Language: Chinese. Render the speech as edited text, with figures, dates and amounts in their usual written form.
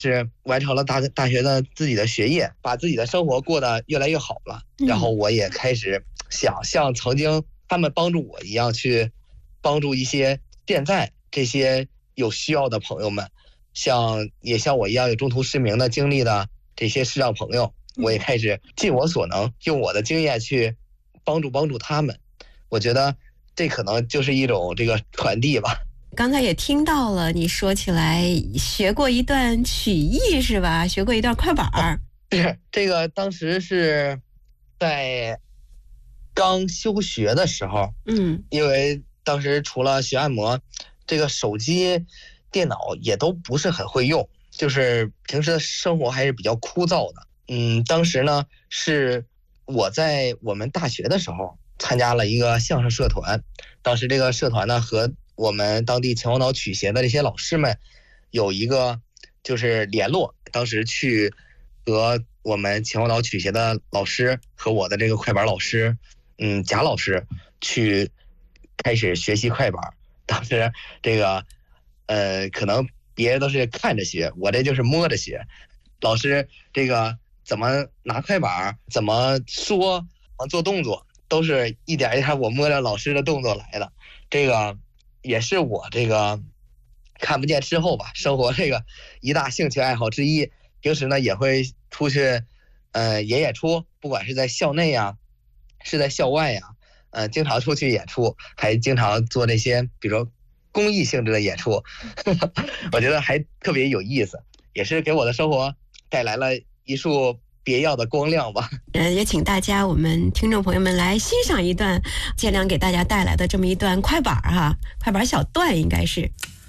是完成了大学的自己的学业，把自己的生活过得越来越好了。然后我也开始想像曾经他们帮助我一样，去帮助一些现在这些有需要的朋友们，也像我一样有中途失明的经历的这些视障朋友，我也开始尽我所能，用我的经验去帮助他们。我觉得这可能就是一种这个传递吧。 刚才也听到了，你说起来学过一段曲艺是吧？学过一段快板儿。 是这个，当时是在刚休学的时候，因为当时除了学按摩，这个手机、电脑也都不是很会用，就是平时的生活还是比较枯燥的。当时呢是我在我们大学的时候参加了一个相声社团，当时这个社团呢和我们当地秦皇岛曲协的这些老师们有一个就是联络，当时去和我们秦皇岛曲协的老师和我的这个快板老师，贾老师去开始学习快板。当时这个可能别人都是看着学，我这就是摸着学。老师这个怎么拿快板，怎么说，做动作，都是一点一点我摸着老师的动作来的。这个也是我这个看不见之后吧，生活这个一大兴趣爱好之一。平时呢也会出去演出，不管是在校内呀，是在校外呀，经常出去演出，还经常做这些比如说公益性质的演出我觉得还特别有意思，也是给我的生活带来了一束别样的光亮吧。 也请大家我们听众朋友们来欣赏一段建良给大家带来的这么一段快板哈，快板小段应该是。